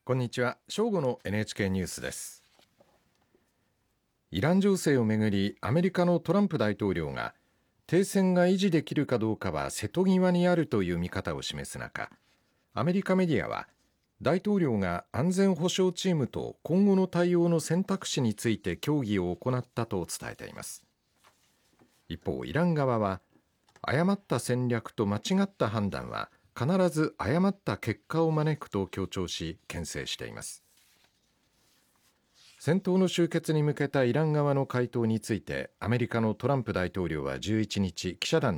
こんにちは。正午の NHK ニュースです。イラン情勢をめぐり、アメリカのトランプ大統領が停戦が維持できるかどうかは瀬戸際にあるという見方を示す中、アメリカメディアは大統領が安全保障チームと今後の対応の選択肢について協議を行ったと伝えています。一方、イラン側は誤った戦略と間違った判断は必ず誤った結果を招くと強調し、牽制しています。戦闘の終結に向けたイラン側の回答について、アメリカのトランプ大統領は11日記者団